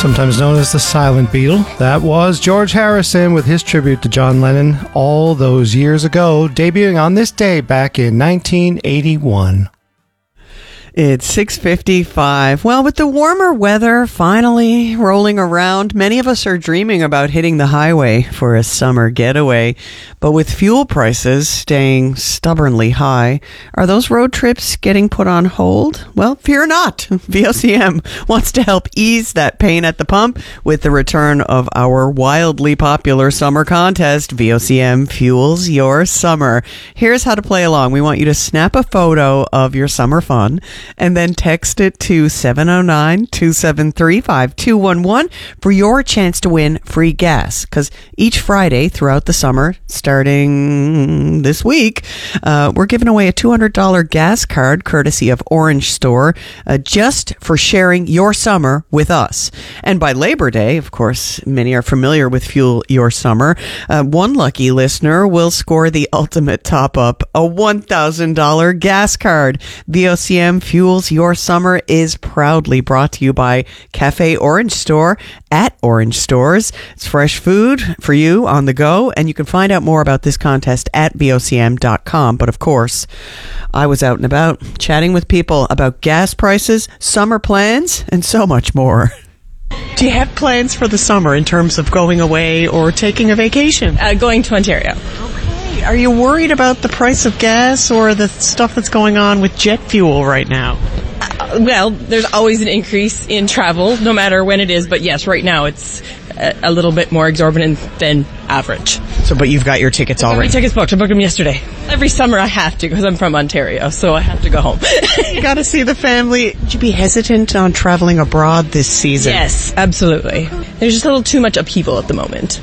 Sometimes known as the Silent Beatle. That was George Harrison with his tribute to John Lennon all those years ago, debuting on this day back in 1981. It's 6:55. Well, with the warmer weather finally rolling around, many of us are dreaming about hitting the highway for a summer getaway. But with fuel prices staying stubbornly high, are those road trips getting put on hold? Well, fear not. VOCM wants to help ease that pain at the pump with the return of our wildly popular summer contest, VOCM Fuels Your Summer. Here's how to play along. We want you to snap a photo of your summer fun and then text it to 709-273-5211 for your chance to win free gas. Because each Friday throughout the summer, starting this week, we're giving away a $200 gas card courtesy of Orange Store just for sharing your summer with us. And by Labor Day, of course, many are familiar with Fuel Your Summer. One lucky listener will score the ultimate top-up, a $1,000 gas card. VOCM Fuels Your Summer is proudly brought to you by Cafe Orange Store at Orange Stores. It's fresh food for you on the go, and you can find out more about this contest at VOCM.com. But of course, I was out and about chatting with people about gas prices, summer plans, and so much more. Do you have plans for the summer in terms of going away or taking a vacation? Going to Ontario. Are you worried about the price of gas or the stuff that's going on with jet fuel right now? Well, there's always an increase in travel, no matter when it is. But yes, right now it's a little bit more exorbitant than average. So, but you've got your tickets already? My tickets booked. I booked them yesterday. Every summer I have to because I'm from Ontario, so I have to go home. You got to see the family. Would you be hesitant on traveling abroad this season? Yes, absolutely. There's just a little too much upheaval at the moment.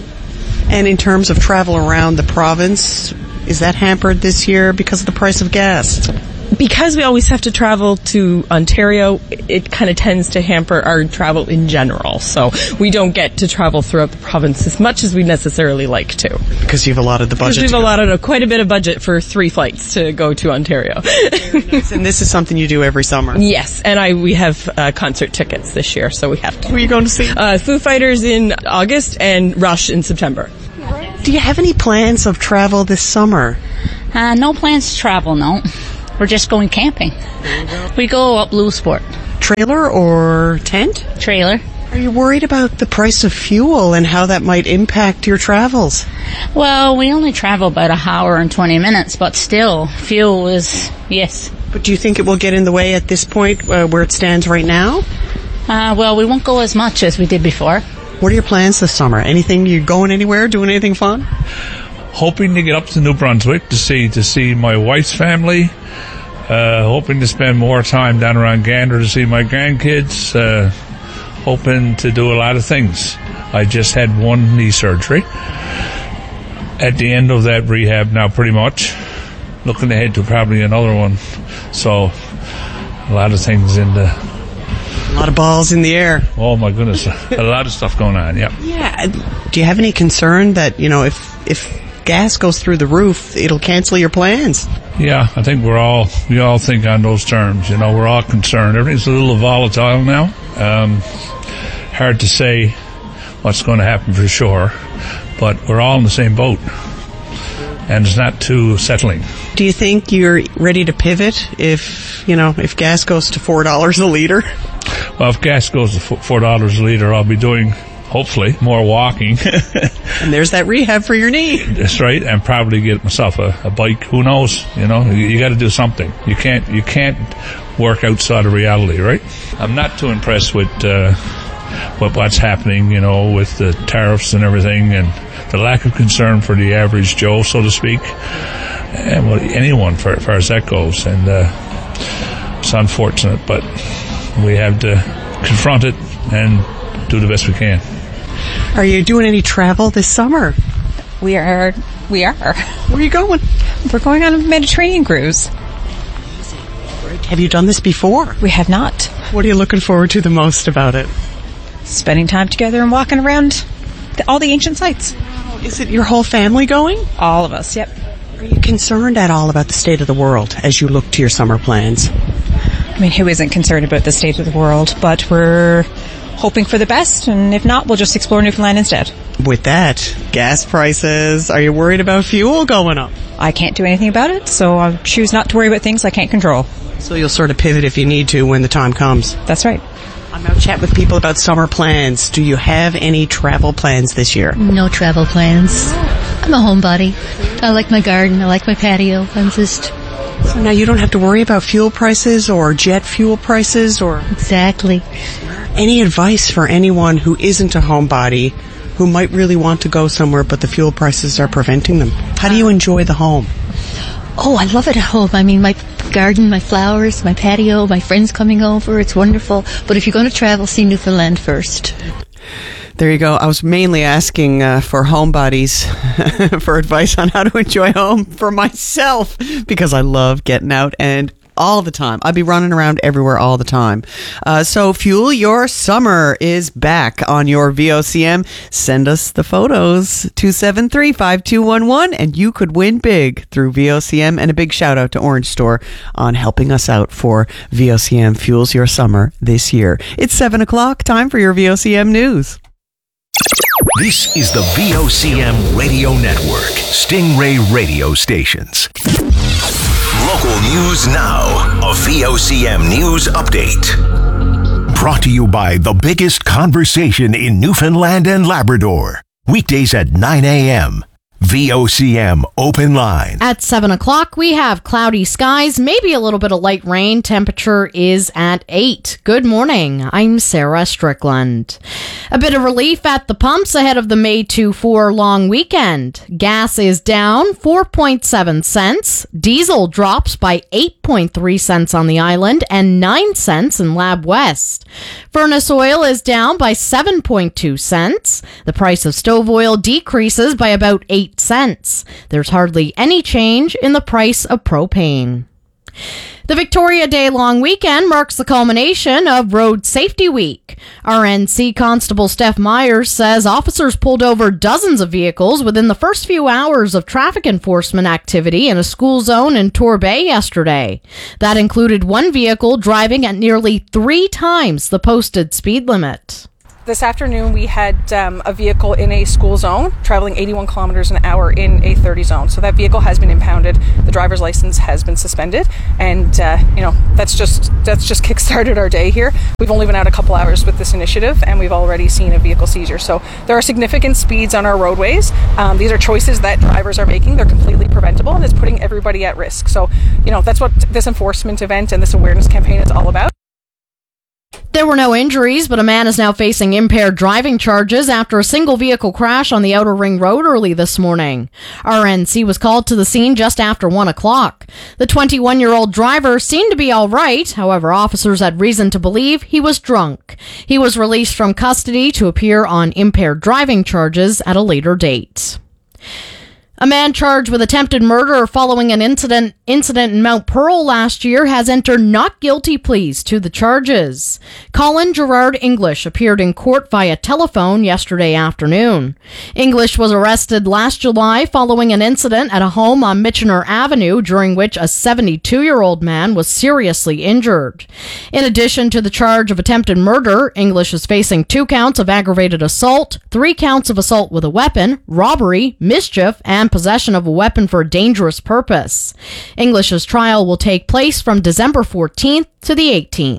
And in terms of travel around the province, is that hampered this year because of the price of gas? Because we always have to travel to Ontario, it kind of tends to hamper our travel in general. So we don't get to travel throughout the province as much as we necessarily like to. Because you've allotted the budget? Because we've allotted quite a bit of budget for 3 flights to go to Ontario. Nice. And this is something you do every summer? Yes, and we have concert tickets this year, so we have to. Who are you going to see? Foo Fighters in August and Rush in September. Do you have any plans of travel this summer? No plans to travel, no. We're just going camping. We go up Lewisport. Trailer or tent? Trailer. Are you worried about the price of fuel and how that might impact your travels? Well, we only travel about an hour and 20 minutes, but still, fuel is, yes. But do you think it will get in the way at this point where it stands right now? Well, we won't go as much as we did before. What are your plans this summer? Anything, you going anywhere, doing anything fun? Hoping to get up to New Brunswick to see my wife's family. Hoping to spend more time down around Gander to see my grandkids. Hoping to do a lot of things. I just had one knee surgery. At the end of that rehab now, pretty much. Looking ahead to probably another one. So, a lot of things in the... A lot of balls in the air. Oh my goodness. A lot of stuff going on, yeah. Yeah. Do you have any concern that, if gas goes through the roof, it'll cancel your plans? Yeah, I think we all think on those terms. We're all concerned. Everything's a little volatile now. Hard to say what's going to happen for sure, but we're all in the same boat, and it's not too settling. Do you think you're ready to pivot if gas goes to $4 a liter? Well, if gas goes to $4 a liter, I'll be doing, hopefully, more walking. And there's that rehab for your knee. That's right, and probably get myself a bike. Who knows? You got to do something. You can't work outside of reality, right? I'm not too impressed with what's happening, with the tariffs and everything, and the lack of concern for the average Joe, so to speak, and anyone for as far as that goes. And it's unfortunate, but we have to confront it and do the best we can. Are you doing any travel this summer? We are. Where are you going? We're going on a Mediterranean cruise. Have you done this before? We have not. What are you looking forward to the most about it? Spending time together and walking around all the ancient sites. Is it your whole family going? All of us, yep. Are you concerned at all about the state of the world as you look to your summer plans? I mean, who isn't concerned about the state of the world? But we're hoping for the best, and if not, we'll just explore Newfoundland instead. With that, gas prices, are you worried about fuel going up? I can't do anything about it, so I choose not to worry about things I can't control. So you'll sort of pivot if you need to when the time comes. That's right. I'm out chatting with people about summer plans. Do you have any travel plans this year? No travel plans. I'm a homebody. I like my garden. I like my patio. So now you don't have to worry about fuel prices or jet fuel prices or... Exactly. Any advice for anyone who isn't a homebody who might really want to go somewhere but the fuel prices are preventing them? How do you enjoy the home? Oh, I love it at home. I mean, my garden, my flowers, my patio, my friends coming over. It's wonderful. But if you're going to travel, see Newfoundland first. There you go. I was mainly asking for homebodies for advice on how to enjoy home for myself because I love getting out and all the time. I'd be running around everywhere all the time. So Fuel Your Summer is back on your VOCM. Send us the photos, 273-5211, and you could win big through VOCM. And a big shout out to Orange Store on helping us out for VOCM Fuels Your Summer this year. It's 7 o'clock, time for your VOCM news. This is the VOCM Radio Network, Stingray radio stations. Local news now, a VOCM news update. Brought to you by the biggest conversation in Newfoundland and Labrador. Weekdays at 9 a.m. VOCM Open Line. At 7 o'clock, we have cloudy skies, maybe a little bit of light rain. Temperature is at 8. Good morning. I'm Sarah Strickland. A bit of relief at the pumps ahead of the May 2-4 long weekend. Gas is down 4.7 cents. Diesel drops by 8.3 cents on the island and 9 cents in Lab West. Furnace oil is down by 7.2 cents. The price of stove oil decreases by about 8 cents. There's hardly any change in the price of propane. The Victoria Day long weekend marks the culmination of Road Safety Week. RNC Constable Steph Myers says officers pulled over dozens of vehicles within the first few hours of traffic enforcement activity in a school zone in Torbay yesterday. That included one vehicle driving at nearly 3 times the posted speed limit. This afternoon, we had a vehicle in a school zone traveling 81 kilometers an hour in a 30 zone. So that vehicle has been impounded. The driver's license has been suspended. And, that's just kick-started our day here. We've only been out a couple hours with this initiative, and we've already seen a vehicle seizure. So there are significant speeds on our roadways. These are choices that drivers are making. They're completely preventable, and it's putting everybody at risk. So, that's what this enforcement event and this awareness campaign is all about. There were no injuries, but a man is now facing impaired driving charges after a single vehicle crash on the Outer Ring Road early this morning. RNC was called to the scene just after 1 o'clock. The 21-year-old driver seemed to be all right. However, officers had reason to believe he was drunk. He was released from custody to appear on impaired driving charges at a later date. A man charged with attempted murder following an incident in Mount Pearl last year has entered not guilty pleas to the charges. Colin Gerard English appeared in court via telephone yesterday afternoon. English was arrested last July following an incident at a home on Michener Avenue during which a 72-year-old man was seriously injured. In addition to the charge of attempted murder, English is facing 2 counts of aggravated assault, 3 counts of assault with a weapon, robbery, mischief, and possession of a weapon for a dangerous purpose. English's trial will take place from December 14th to the 18th.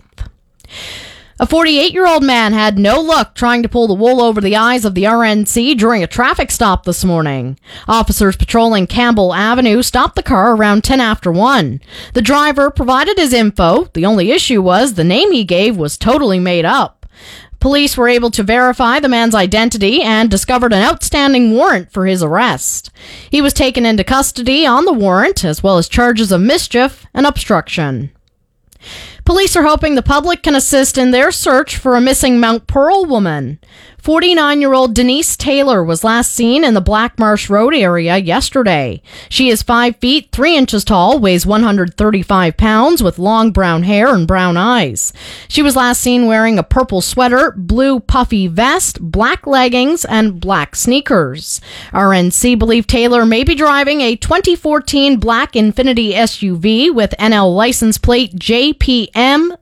A 48-year-old man had no luck trying to pull the wool over the eyes of the RNC during a traffic stop this morning. Officers patrolling Campbell Avenue stopped the car around 10 after 1. The driver provided his info. The only issue was the name he gave was totally made up. Police were able to verify the man's identity and discovered an outstanding warrant for his arrest. He was taken into custody on the warrant, as well as charges of mischief and obstruction. Police are hoping the public can assist in their search for a missing Mount Pearl woman. 49-year-old Denise Taylor was last seen in the Black Marsh Road area yesterday. She is 5 feet 3 inches tall, weighs 135 pounds, with long brown hair and brown eyes. She was last seen wearing a purple sweater, blue puffy vest, black leggings, and black sneakers. RNC believe Taylor may be driving a 2014 black Infiniti SUV with NL license plate JPM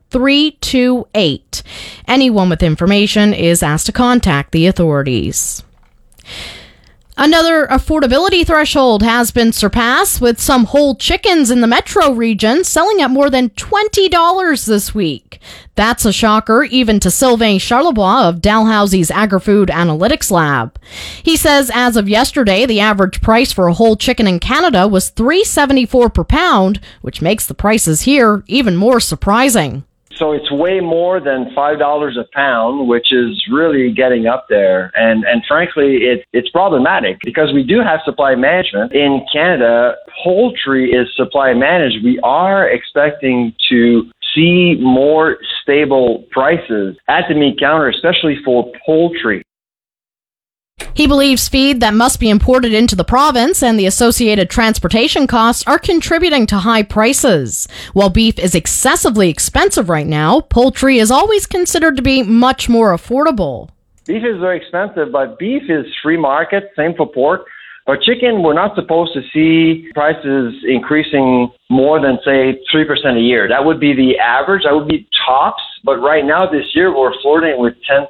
328. Anyone with information is asked to contact the authorities. Another affordability threshold has been surpassed, with some whole chickens in the metro region selling at more than $20 this week. That's a shocker even to Sylvain Charlebois of Dalhousie's Agri-Food Analytics Lab. He says as of yesterday, the average price for a whole chicken in Canada was $3.74 per pound, which makes the prices here even more surprising. So it's way more than $5 a pound, which is really getting up there. And frankly, it's problematic because we do have supply management. In Canada, poultry is supply managed. We are expecting to see more stable prices at the meat counter, especially for poultry. He believes feed that must be imported into the province and the associated transportation costs are contributing to high prices. While beef is excessively expensive right now, poultry is always considered to be much more affordable. Beef is very expensive, but beef is free market, same for pork. But chicken, we're not supposed to see prices increasing more than, say, 3% a year. That would be the average. That would be tops. But right now, this year, we're flirting with 10%.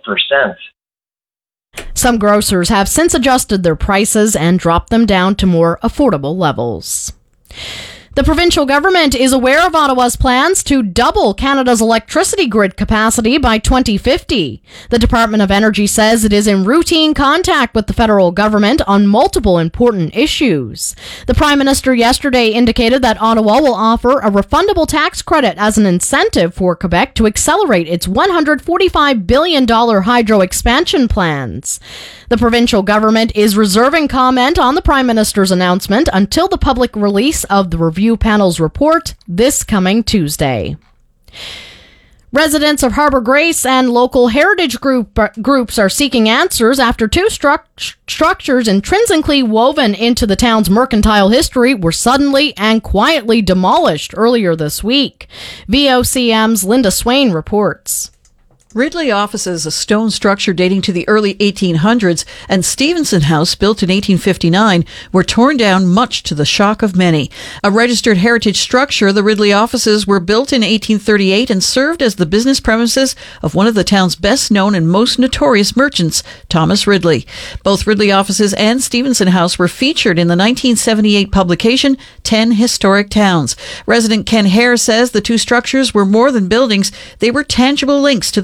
Some grocers have since adjusted their prices and dropped them down to more affordable levels. The provincial government is aware of Ottawa's plans to double Canada's electricity grid capacity by 2050. The Department of Energy says it is in routine contact with the federal government on multiple important issues. The Prime Minister yesterday indicated that Ottawa will offer a refundable tax credit as an incentive for Quebec to accelerate its $145 billion hydro expansion plans. The provincial government is reserving comment on the Prime Minister's announcement until the public release of the review panel's report this coming Tuesday. Residents of Harbour Grace and local heritage groups are seeking answers after two structures intrinsically woven into the town's mercantile history were suddenly and quietly demolished earlier this week. VOCM's Linda Swain reports. Ridley Offices, a stone structure dating to the early 1800s, and Stevenson House, built in 1859, were torn down much to the shock of many. A registered heritage structure, the Ridley Offices were built in 1838 and served as the business premises of one of the town's best-known and most notorious merchants, Thomas Ridley. Both Ridley Offices and Stevenson House were featured in the 1978 publication 10 Historic Towns. Resident Ken Hare says the two structures were more than buildings, they were tangible links to